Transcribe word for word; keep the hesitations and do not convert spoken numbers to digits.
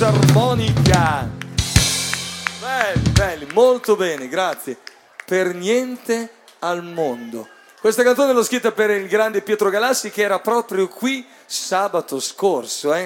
fisarmonica. Belli, belli, molto bene, grazie. Per niente al mondo. Questa canzone l'ho scritta per il grande Pietro Galassi, che era proprio qui sabato scorso, eh?